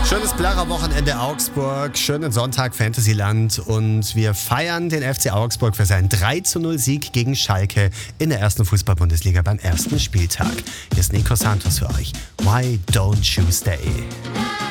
Schönes Blacher Wochenende Augsburg, schönen Sonntag Fantasyland und wir feiern den FC Augsburg für seinen 3:0 Sieg gegen Schalke in der ersten Fußball-Bundesliga beim ersten Spieltag. Hier ist Nico Santos für euch. Why don't you stay?